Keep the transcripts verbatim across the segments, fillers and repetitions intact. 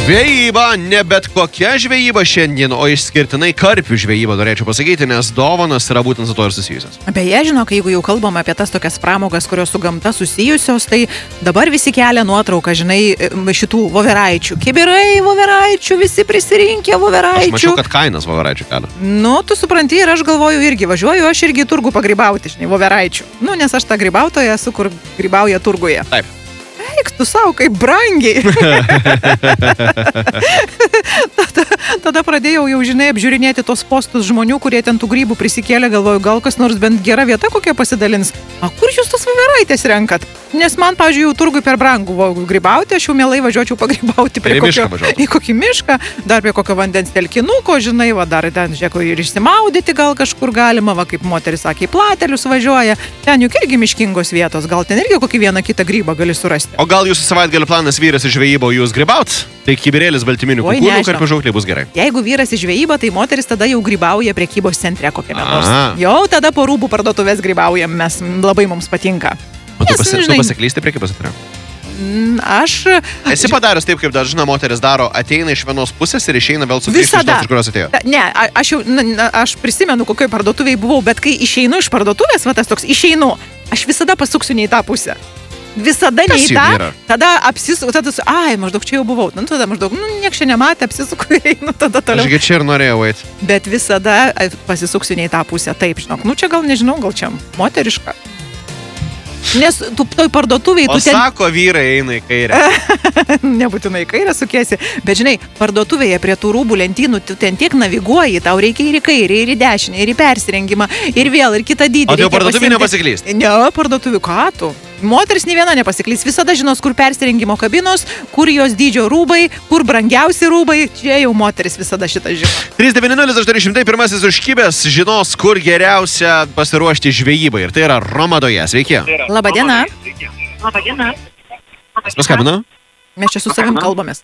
Žvejyba, ne bet kokia žvejyba šiandien, o išskirtinai karpių žvejyba, norėčiau pasakyti, nes dovanas yra būtent su to ir susijusios. Beje, žinok, jeigu jau kalbam apie tas tokias pramogas, kurios su gamta susijusios, tai dabar visi kelia nuotrauką, žinai, šitų voveraičių. Kibirai voveraičių, visi prisirinkę voveraičių. Aš mačiau, kad kainas voveraičių kelia. Nu, tu supranti, ir aš galvoju irgi, važiuoju aš irgi į turgų pagrybauti, žinai, voveraičių. Nu, nes aš tą grybautoją esu, kur grybauja turguje. Taip. Eik tu savo, kaip brangiai. tada, tada pradėjau jau, žinai, apžiūrinėti tos postus žmonių, kurie ten tų grybų prisikėlė, galvoju, gal kas nors bent gera vieta kokia pasidalins. A kur jūs tas voveraitės renkat? Nes man, pavyzdžiui, jau turgui per brangų grybauti, aš jau mielai važiuočiau pagrybauti prie kokio, į kokį mišką, dar prie kokio vandens telkinuko, žinai, va, dar ten, žiūrėk, ir išsimaudyti gal kažkur galima, va, kaip moteris sakė, į platelius važiuoja. Ten juk irgi miškingos vietos, gal ten irgi kokį vieną kitą grybą gali surasti. O gal jūsų savaitgalio planas vyras į žvejybą, jūs grybaut? Tai kibirėlis baltyminių kukurų, karpių žūklė bus gerai. Jeigu vyras į žvejybą, tai moteris tada jau grybauja prekybos centre kokiame nors. Jau tada po rūbų parduotuvės grybaujam, mes labai mums patinka. O tu, pasi, žinai, tu pasiklysti prekybos centre? Aš... Esi padaręs taip, kaip dažna moteris daro, ateina iš vienos pusės ir išeina vėl sugrįžti iš tos, iš kurios atėjo. Ne, aš jau, na, aš prisimenu, kokioje parduotuvėje buvau, bet kai išeinu iš parduotuvės, va tas toks, išeinu, aš visada pasuksiu ne į tą pusę. Visada ne į tą, tada apsisuku, tada su, ai, maždaug čia jau buvau, nu, tada maždaug, nu, niek čia nematė, apsisuku ir einu tada toliau. Ašgi čia ir norėjau eiti. Bet visada pasisuksiu ne į tą pusę, taip, žinok, nu, čia gal nežinau, gal čia moteriška. Nes tu toj parduotuviai... O tu ten... sako, vyrai eina į kairę. Nebūtinai į kairę sukiesi, bet žinai, parduotuvėje prie tų rūbų lentynų tu ten tiek naviguoji, tau reikia ir į kairę, ir į dešinę, ir į persirengimą, ir vėl, ir kitą dydį. O tai parduotuvį nepasiklysti? Ne, parduotuvį, ką tu? Moteris nei viena nepasiklys, visada žinos, kur persirengimo kabinos, kur jos dydžio rūbai, kur brangiausi rūbai, čia jau moteris visada šitą žino. trys devyni nulis aštuoni šimtai, pirmasis užkibęs žinos, kur geriausia pasiruošti žvejybai. Ir tai yra Romadoje. Sveiki. Labadiena. Labadiena. Kas paskambino? Mes čia su savim kalbamės.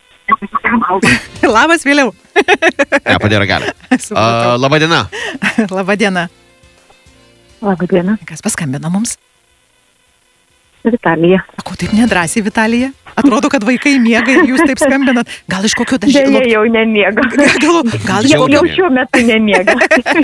Labas, vėliau. Ne, padėjo ragelį. Uh, labadiena. Labadiena. Labadiena. Kas paskambino mums? Vitalija. O ko taip nedrąsiai, Vitalija? Atrodo, kad vaikai miega ir jūs taip skambinat. Gal iš kokio darželio? Dėlė jau nemiega. Gal, gal iš kokio... Jau šiuo metu nemiega.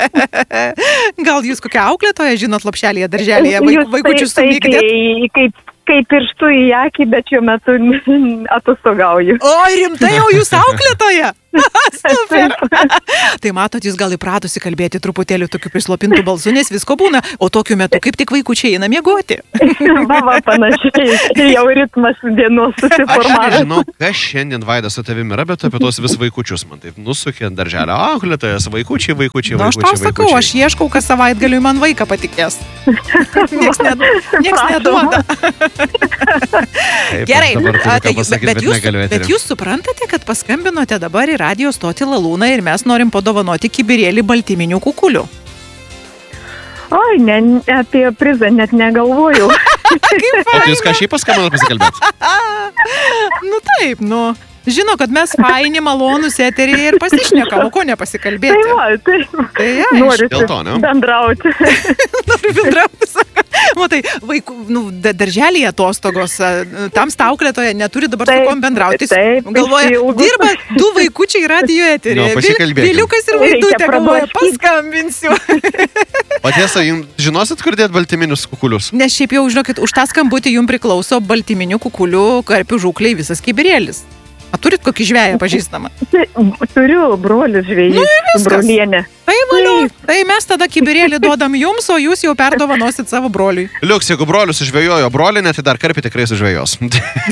Gal jūs kokią auklėtoją žinot lopšelėje, darželėje, vaik, vaikučius sumykdėt? Kaip, kaip, kaip pirštų į akį, bet šiuo metu atostogauju. O, rimtai jau jūs auklėtoja? Super. Tai matot, jūs gal įpratusi kalbėti truputėlį tokiu prislopintų balsu, nes visko būna, o tokiu metu kaip tik vaikučiai eina miegoti. Va, va, panašiai, jau ritmas dienos susiformavęs. Aš nežinau, kas šiandien Vaida su tavimi yra, bet apie tos vis vaikučius man taip nusukė darželio auklėtojas, vaikučiai, vaikučiai, Na, aš vaikučiai, tau sakau, vaikučiai. aš ieškau, kas savaitgaliui man vaiką patikės. Nieks, ne, nieks neduoda. Taip, Gerai, aš dabar turiu a, ką tai, jūs- pasakyt, bet, bet jūs, negaliu bet etery. jūs suprantate, kad paskambinote dabar į radio stotį Lalūną ir mes norim padovanoti kibirėlį baltyminių kukulių. Oi, ne, apie prizą net negalvojau. Kaip O tai jūs ką šiaip paskambinot pasikalbėti? Nu taip, nu. Žino, kad mes faini, malonus eterį ir pasišnekam, o ko Tai nepasikalbėti. va, tai Tai aišku. noriu Dėl to, ne? bendrauti. Noriu bendrauti. Matai, vaikų, nu, da- darželėje atostogos, a, tam auklėtoja neturi dabar su Taip, kom bendrauti. taip, Galvoja, išsiilgus. dirba du vaikučiai radio Nu, eterį. pasikalbėkim. Viliukas ir Reikia Vaidutė galvoja, prablaškyt. paskambinsiu. O tiesa, jums žinosit, kur dėt baltyminius kukulius? Nes šiaip jau, žinokit, už tą skambutį jums priklauso baltyminių kukulių karpių žūkliai visas kibirėlis. A turit kokį žveją pažįstamą? Turiu brolius žvejys, viskas. brolienę. Tai valio, tai mes tada kibirėlį duodam jums, o jūs jau perdovanosit savo broliui. Liuks, jeigu brolius sužvejojo brolinę, tai dar karpį tikrai sužvejos.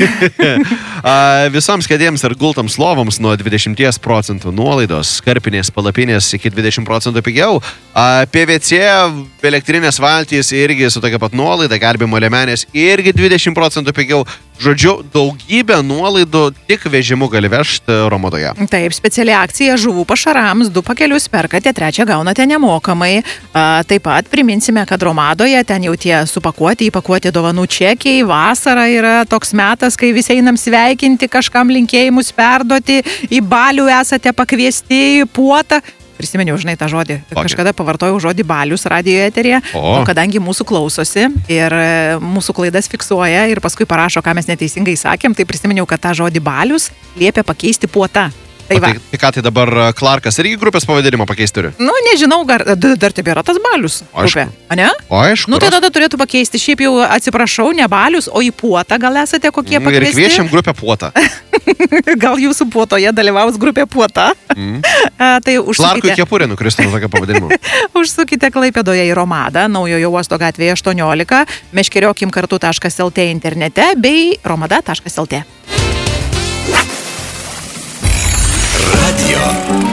A, Visoms kėdėms ir gultams lovoms nuo dvidešimt procentų nuolaidos, karpinės palapinės iki dvidešimt procentų pigiau. A, P V C, elektrinės valtys irgi su tokia pat nuolaida, gelbimo liemenės irgi dvidešimt procentų pigiau. Žodžiu, daugybę nuolaidų tik vežimu gali vežti Romadoje. Taip, speciali akcija žuvų pašarams, du pakelius perkate, trečią gaunate nemokamai. A, taip pat priminsime, kad Romadoje ten jau tie supakuoti, įpakuoti dovanų čekiai. Vasara yra toks metas, kai visi einam sveikinti, kažkam linkėjimus perduoti, į balių esate pakviesti, į puotą. prisiminiau, žinai, tą žodį. Kokį? Kažkada pavartojau žodį balius radijo eteryje, o. o kadangi mūsų klausosi ir mūsų klaidas fiksuoja ir paskui parašo, ką mes neteisingai sakėm, tai prisiminiau, kad tą žodį balius liepia pakeisti puota. Tai, tai, tai ką, tai dabar Clarkas irgi grupės pavadinimą pakeisti turi? Nu, nežinau, gar, dar tebėra tas balius grupė. A ne? O, aišku. Nu, tai tada turėtų pakeisti. Šiaip jau atsiprašau, ne balius, o į puotą gal esate kokie pakviesti. Ir kviečiam grupę puotą. Gal jūsų puotoje dalyvaus grupė puota. Mm. A, tai užsukite. Clarkui kepurė nukristų nuo tokio pavadinimo. Užsukite Klaipėdoje į Romadą, Naujojo uosto gatvėje aštuoniolika, meškeriokim kartu taškas lt internete bei romada taškas lt. Radio